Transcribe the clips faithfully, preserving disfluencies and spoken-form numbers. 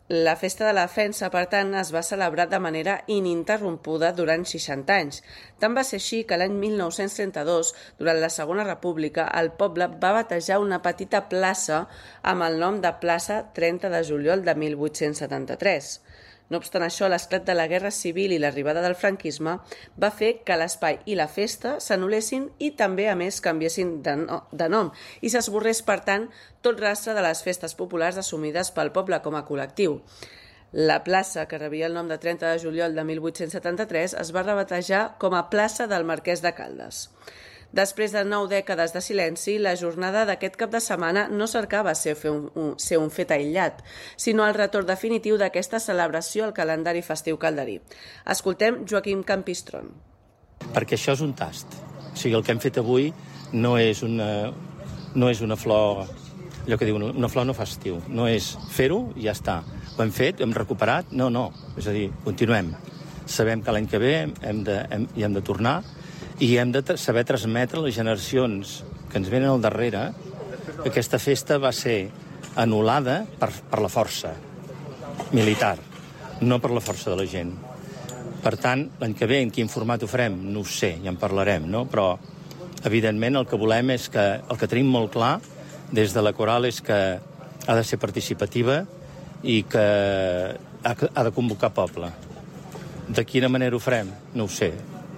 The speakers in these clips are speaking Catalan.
La Festa de la Defensa, per tant, es va celebrar de manera ininterrompuda durant seixanta anys. Tant va ser així que l'any mil nou-cents trenta-dos, durant la Segona República, el poble va batejar una petita plaça amb el nom de Plaça trenta de juliol de mil vuit-cents setanta-tres. No obstant això, l'esclat de la Guerra Civil i l'arribada del franquisme va fer que l'espai i la festa s'anul·lessin i també, a més, canviessin de, no, de nom i s'esborrés, per tant, tot rastre de les festes populars assumides pel poble com a col·lectiu. La plaça, que rebia el nom de trenta de juliol de mil vuit-cents setanta-tres, es va rebatejar com a plaça del Marquès de Caldes. Després de nou dècades de silenci, la jornada d'aquest cap de setmana no cercava ser un, un, ser un fet aïllat, sinó el retorn definitiu d'aquesta celebració al calendari festiu calderí. Escoltem Joaquim Campistron. Perquè això és un tast. O sigui, el que hem fet avui no és una, no és una flor, allò que diuen, una flor no fa estiu. No és fer-ho i ja està. Ho hem fet, hem recuperat? No, no. És a dir, continuem. Sabem que l'any que ve hem de, hem, hi hem de tornar i hem de saber transmetre a les generacions que ens venen al darrere que aquesta festa va ser anul·lada per, per la força militar, no per la força de la gent. Per tant, l'any que ve en quin format ho farem? No ho sé, ja en parlarem, no? Però, evidentment, el que volem és que, el que tenim molt clar des de la coral és que ha de ser participativa i que ha, ha de convocar poble. De quina manera ho farem? No ho sé.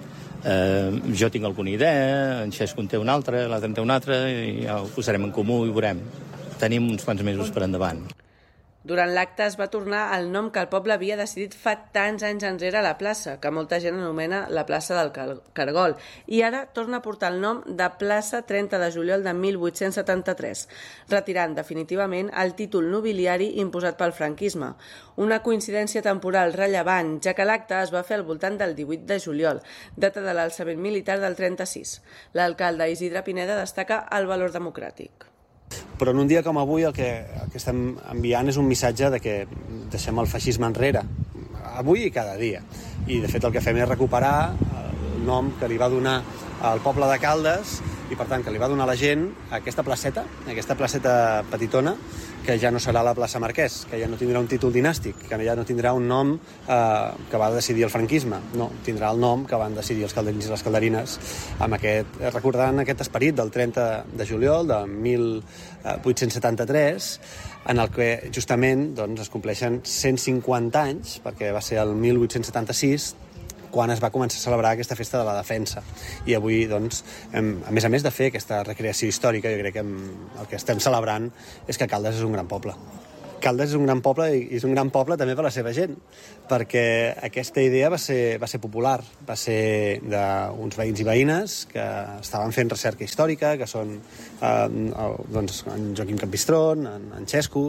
Uh, jo tinc alguna idea, en Xesco en té una altra, l'altre en té una altra, i ja ho posarem en comú i veurem. Tenim uns quants mesos per endavant. Durant l'acte es va tornar el nom que el poble havia decidit fa tants anys enrere a la plaça, que molta gent anomena la plaça del Cargol, i ara torna a portar el nom de Plaça trenta de juliol de mil vuit-cents setanta-tres, retirant definitivament el títol nobiliari imposat pel franquisme. Una coincidència temporal rellevant, ja que l'acte es va fer al voltant del divuit de juliol, data de l'alçament militar del trenta-sis. L'alcalde Isidre Pineda destaca el valor democràtic. Però en un dia com avui el que, el que estem enviant és un missatge de que deixem el feixisme enrere, avui i cada dia. I de fet el que fem és recuperar el nom que li va donar al poble de Caldes i per tant que li va donar a la gent aquesta placeta, aquesta placeta petitona, que ja no serà la plaça Marquès, que ja no tindrà un títol dinàstic, que ja no tindrà un nom eh, que va decidir el franquisme, no, tindrà el nom que van decidir els calderins i les calderines amb aquest, recordant aquest esperit del trenta de juliol de mil vuit-cents setanta-tres, en el que justament doncs, es compleixen cent cinquanta anys, perquè va ser el mil vuit-cents setanta-sis, quan es va començar a celebrar aquesta festa de la defensa. I avui, doncs, hem, a més a més de fer aquesta recreació històrica, jo crec que hem, el que estem celebrant és que Caldes és un gran poble. Caldes és un gran poble i és un gran poble també per la seva gent, perquè aquesta idea va ser, va ser popular, va ser d'uns veïns i veïnes que estaven fent recerca històrica, que són eh, doncs, en Joaquim Campistron, en, en Xesco,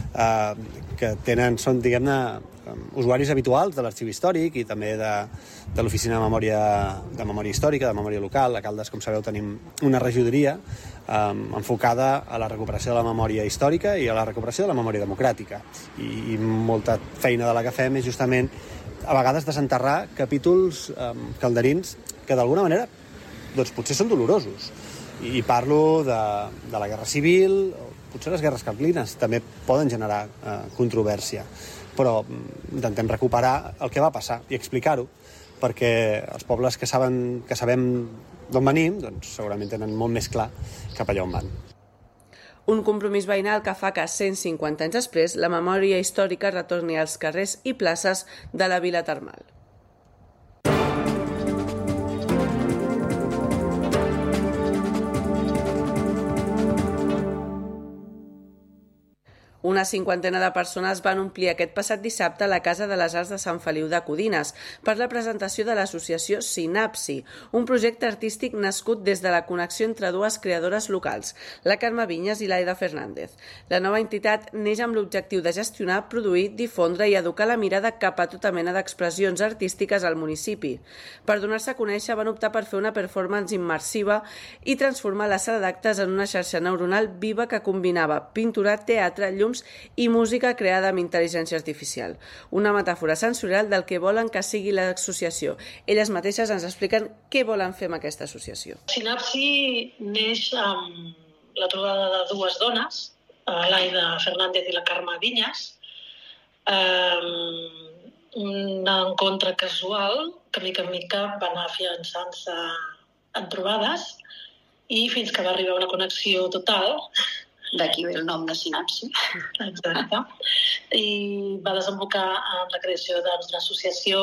eh, que tenen, són, diguem-ne, usuaris habituals de l'arxiu històric i també de, de l'Oficina de Memòria, de Memòria Històrica, de Memòria Local. A Caldes, com sabeu, tenim una regidoria um, enfocada a la recuperació de la memòria històrica i a la recuperació de la memòria democràtica. I, i molta feina de la que fem és justament a vegades desenterrar capítols um, calderins que d'alguna manera doncs, potser són dolorosos. I, i parlo de, de la Guerra Civil, potser les guerres carlines també poden generar uh, controvèrsia, però intentem recuperar el que va passar i explicar-ho, perquè els pobles que, saben, que sabem d'on venim doncs segurament tenen molt més clar cap allà on van. Un compromís veïnal que fa que cent cinquanta anys després la memòria històrica retorni als carrers i places de la vila termal. Una cinquantena de persones van omplir aquest passat dissabte la Casa de les Arts de Sant Feliu de Codines per la presentació de l'associació Sinapsi, un projecte artístic nascut des de la connexió entre dues creadores locals, la Carme Vinyes i l'Aida Fernández. La nova entitat neix amb l'objectiu de gestionar, produir, difondre i educar la mirada cap a tota mena d'expressions artístiques al municipi. Per donar-se a conèixer van optar per fer una performance immersiva i transformar la sala d'actes en una xarxa neuronal viva que combinava pintura, teatre, llums i música creada amb intel·ligència artificial. Una metàfora sensorial del que volen que sigui l'associació. Elles mateixes ens expliquen què volen fer amb aquesta associació. Sinapsi neix amb la trobada de dues dones, l'Aida Fernández i la Carme Vinyes, eh, un encontre casual que mica en mica va anar afiançant-se en trobades i fins que va arribar una connexió total. D'aquí ve el nom de Sinapsi. Exacte. I va desembocar en la creació d'una associació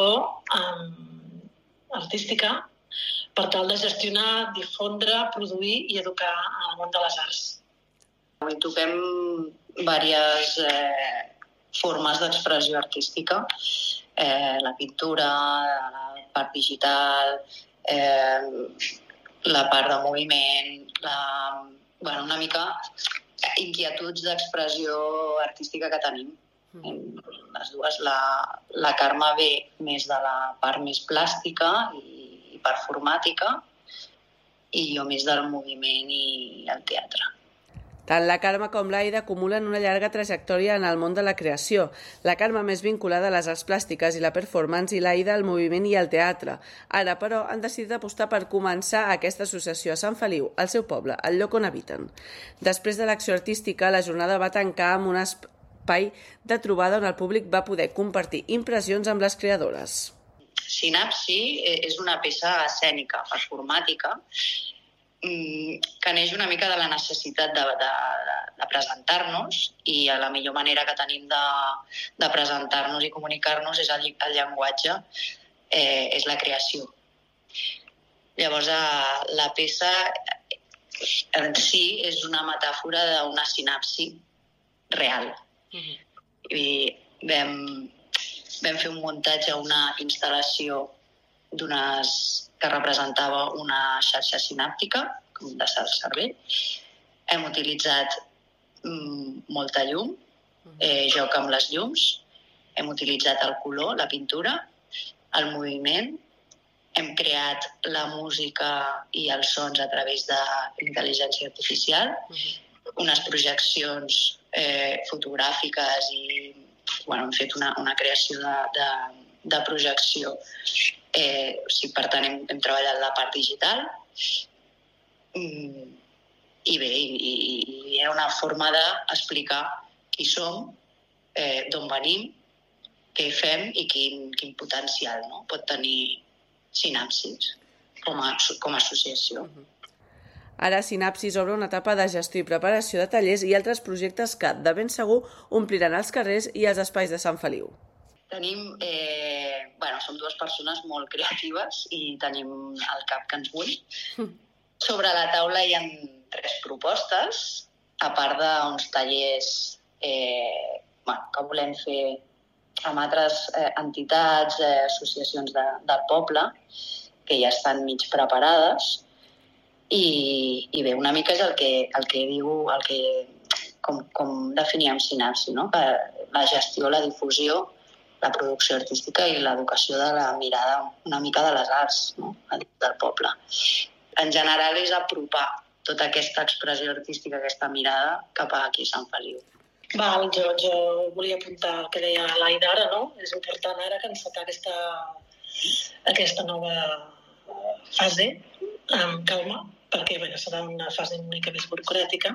artística per tal de gestionar, difondre, produir i educar al món de les arts. Avui toquem diverses eh, formes d'expressió artística, eh, la pintura, la part digital, eh, la part de moviment, la, bueno, una mica inquietuds d'expressió artística que tenim. Les dues, la, la Carme ve més de la part més plàstica i, i performàtica i jo més del moviment i el teatre. Tant la Carme com l'Aida acumulen una llarga trajectòria en el món de la creació. La Carme més vinculada a les arts plàstiques i la performance i l'Aida al moviment i al teatre. Ara, però, han decidit apostar per començar aquesta associació a Sant Feliu, al seu poble, el lloc on habiten. Després de l'acció artística, la jornada va tancar amb un espai de trobada on el públic va poder compartir impressions amb les creadores. Sinapsi és una peça escènica, performàtica, que neix una mica de la necessitat de, de, de presentar-nos i la millor manera que tenim de, de presentar-nos i comunicar-nos és el, el llenguatge, eh, és la creació. Llavors, la peça en si és una metàfora d'una sinapsi real. Uh-huh. I vam, vam fer un muntatge, una instal·lació d'unes que representava una xarxa sinàptica, com de cervell. Hem utilitzat mm, molta llum, eh, joc amb les llums, hem utilitzat el color, la pintura, el moviment, hem creat la música i els sons a través de l'intel·ligència artificial, uh-huh. unes projeccions eh, fotogràfiques i bueno, hem fet una, una creació de, de, de projecció. Eh, o sigui, per tant, hem, hem treballat la part digital mm, i bé, i, i era una forma d'explicar qui som, eh, d'on venim, què fem i quin, quin potencial, no? Pot tenir Sinapsis com a, com a associació. Ara Sinapsis obre una etapa de gestió i preparació de tallers i altres projectes que, de ben segur, ompliran els carrers i els espais de Sant Feliu. Tenim, eh, bueno, som dues persones molt creatives i tenim el cap que ens bull. Sobre la taula hi ha tres propostes, a part d'uns tallers eh, bueno, que volem fer amb altres eh, entitats, eh, associacions de, del poble, que ja estan mig preparades. I, i bé, una mica és el que, el que diu, el que, com, com definíem Sinapsi, no? Que la gestió, la difusió, la producció artística i l'educació de la mirada una mica de les arts, no? Del poble. En general és apropar tota aquesta expressió artística, aquesta mirada, cap a aquí, Sant Feliu. Val, jo, jo volia apuntar el que deia l'Aida ara, no? És important ara que encetar aquesta, aquesta nova fase amb calma, perquè bueno, serà una fase una mica més burocràtica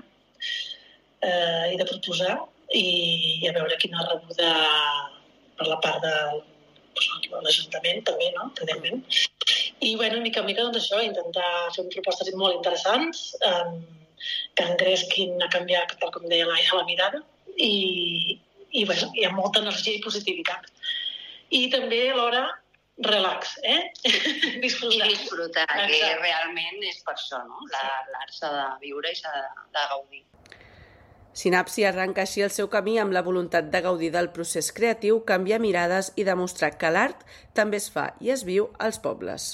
eh, i de proposar i, i a veure quina rebuda per la part de, de l'Ajuntament també, no? Evidentment. I bueno, mica en mica doncs això, intentar fer propostes molt interessants eh, que engresquin a canviar, tal com deia la, la mirada i, i bueno, hi ha molta energia i positivitat. I també alhora relax, eh? Disfrutar. I disfrutar, Exacte. Que realment és per això, no? L'art s'ha de viure i s'ha de, de gaudir. Sinapsi arranca així el seu camí amb la voluntat de gaudir del procés creatiu, canviar mirades i demostrar que l'art també es fa i es viu als pobles.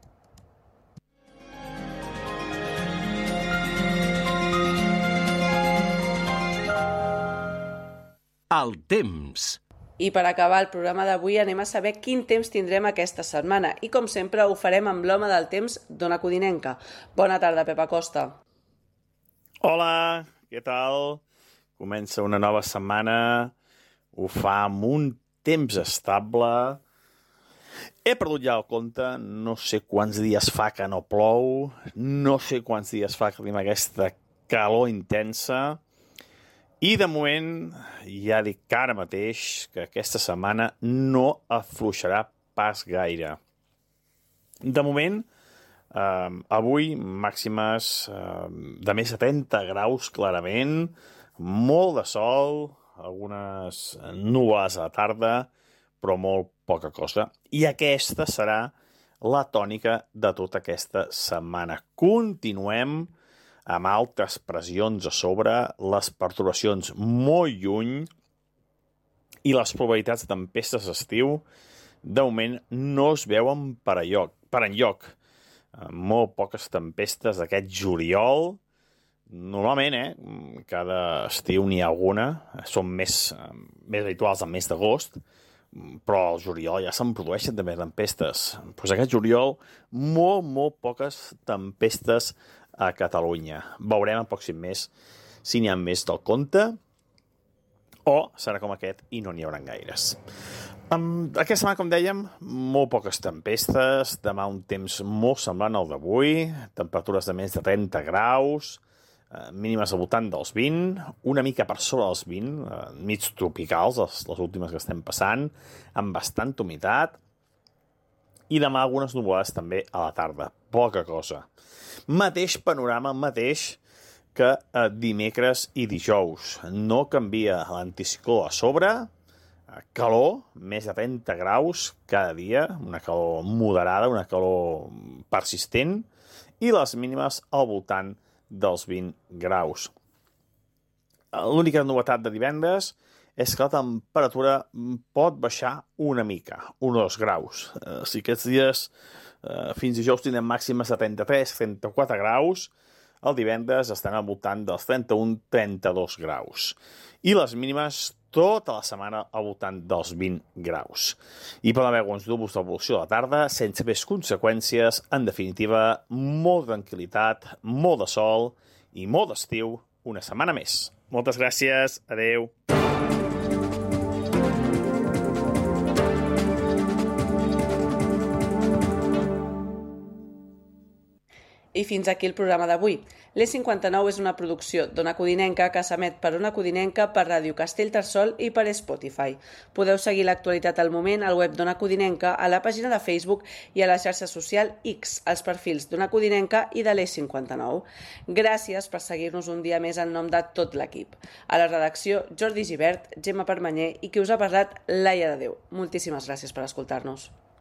El temps. I per acabar el programa d'avui anem a saber quin temps tindrem aquesta setmana i com sempre ho farem amb l'home del temps d'Ona Codinenca. Bona tarda, Pep Acosta. Hola, què tal? Comença una nova setmana, ho fa amb un temps estable. He perdut ja el compte, no sé quants dies fa que no plou, no sé quants dies fa que tenim aquesta calor intensa I de moment, ja dic que ara mateix, que aquesta setmana no afluixarà pas gaire. De moment, eh, avui màximes eh, de més de trenta graus clarament, molt de sol, algunes nubes a la tarda, però molt poca cosa. I aquesta serà la tònica de tota aquesta setmana. Continuem amb altes pressions a sobre, les perturbacions molt lluny i les probabilitats de tempestes d'estiu de moment no es veuen per enlloc. Per enlloc. Molt poques tempestes d'aquest juliol. Normalment, eh, cada estiu n'hi ha alguna. Són més, més habituals al mes d'agost, però al juliol ja se'n produeixen també tempestes. Pues aquest juliol, molt, molt poques tempestes a Catalunya. Veurem en pròxim mes si n'hi ha més del compte o serà com aquest i no n'hi haurà gaires. Um, aquesta setmana, com dèiem, molt poques tempestes, demà un temps molt semblant al d'avui, temperatures de més de trenta graus, eh, mínimes al voltant dels vint, una mica per sobre dels vint, eh, mig tropicals, les, les últimes que estem passant, amb bastanta humitat, i demà algunes nuvolades també a la tarda, poca cosa. Mateix panorama, mateix que eh, dimecres i dijous. No canvia l'anticicló a sobre, eh, calor, més de trenta graus cada dia, una calor moderada, una calor persistent, i les mínimes al voltant dels vint graus. L'única novetat de divendres és que la temperatura pot baixar una mica, un o dos graus. Eh, si aquests dies eh, fins dijous tindrem màximes de trenta-tres a trenta-quatre graus, el divendres estan al voltant dels trenta-un a trenta-dos graus. I les mínimes tota la setmana al voltant dels vint graus. I poden haver alguns núvols d'evolució a la tarda, sense més conseqüències, en definitiva, molt de tranquil·litat, molt de sol i molt d'estiu una setmana més. Moltes gràcies, adeu. I fins aquí el programa d'avui. l'E cinquanta-nou és una producció d'Ona Codinenca que s'emet per Ona Codinenca, per Ràdio Castellterçol i per Spotify. Podeu seguir l'actualitat al moment al web d'Ona Codinenca, a la pàgina de Facebook i a la xarxa social X, als perfils d'Ona Codinenca i de l'E cinquanta-nou. Gràcies per seguir-nos un dia més en nom de tot l'equip. A la redacció, Jordi Gibert, Gemma Permanyer i qui us ha parlat, Laia de Déu. Moltíssimes gràcies per escoltar-nos.